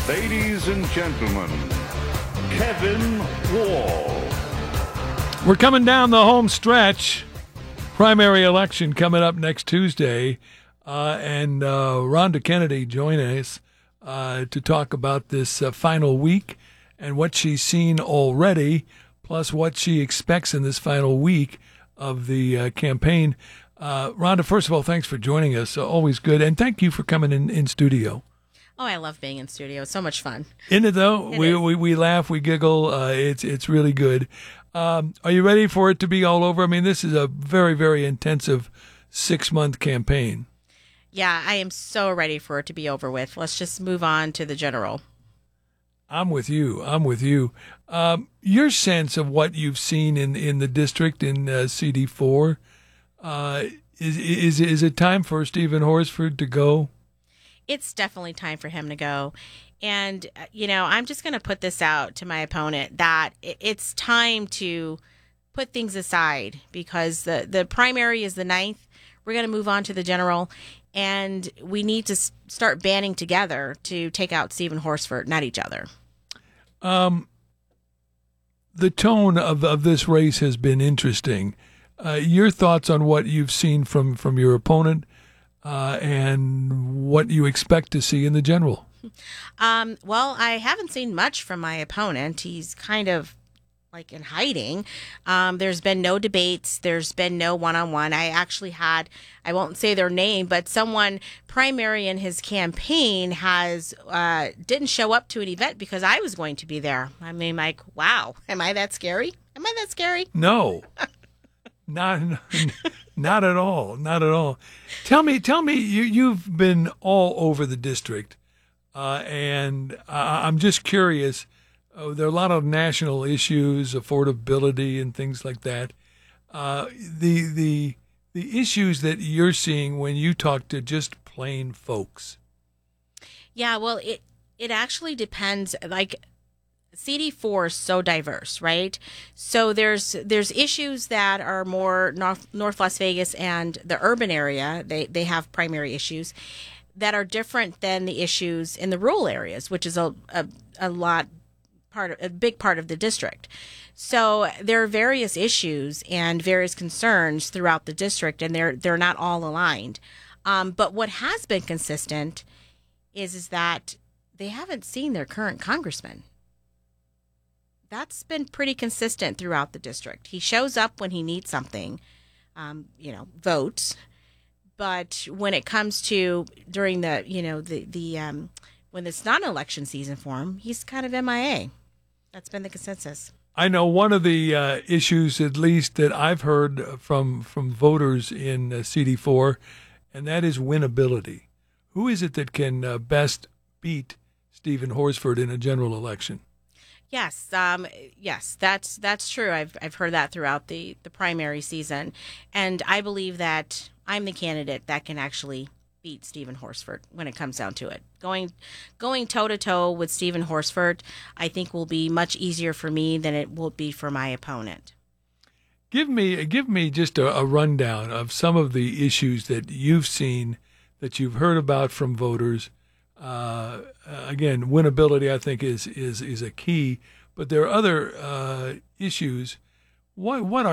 Ladies and gentlemen, Kevin Wall. We're coming down the home stretch. Primary election coming up next Tuesday. And Rhonda Kennedy joining us to talk about this final week and what she's seen already, plus what she expects in this final week of the campaign. Rhonda, first of all, thanks for joining us. Always good. And thank you for coming in studio. Oh, I love being in studio. It's so much fun. Isn't it, though? We laugh, we giggle. It's really good. Are you ready for it to be all over? I mean, this is a very, very intensive 6-month campaign. Yeah, I am so ready for it to be over with. Let's just move on to the general. I'm with you. Your sense of what you've seen in the district in CD4, is it time for Stephen Horsford to go? It's definitely time for him to go. And, I'm just going to put this out to my opponent that it's time to put things aside because the primary is the 9th. We're going to move on to the general, and we need to start banding together to take out Stephen Horsford, not each other. The tone of this race has been interesting. Your thoughts on what you've seen from your opponent and what you expect to see in the general? Well, I haven't seen much from my opponent. He's kind of like in hiding. There's been no debates. There's been no one-on-one. I actually had, I won't say their name, but someone primary in his campaign has didn't show up to an event because I was going to be there. I mean, like, wow, am I that scary? Am I that scary? No, not at all. Not at all. Tell me, you've been all over the district, and I'm just curious. There are a lot of national issues, affordability, and things like that. The issues that you're seeing when you talk to just plain folks. Yeah, well, it actually depends. Like CD4 is so diverse, right? So there's issues that are more North Las Vegas and the urban area. They have primary issues that are different than the issues in the rural areas, which is a big part of the district. So there are various issues and various concerns throughout the district, and they're not all aligned. But what has been consistent is that they haven't seen their current congressman. That's been pretty consistent throughout the district. He shows up when he needs something, votes. But when it comes to during the when it's not an election season for him, he's kind of MIA. That's been the consensus. I know one of the issues, at least that I've heard from voters in CD4, and that is winnability. Who is it that can best beat Stephen Horsford in a general election? Yes, that's true. I've heard that throughout the primary season, and I believe that I'm the candidate that can actually beat Stephen Horsford when it comes down to it. Going toe to toe with Stephen Horsford, I think will be much easier for me than it will be for my opponent. Give me just a rundown of some of the issues that you've seen, that you've heard about from voters. Again, winnability, I think, is a key, but there are other issues. What are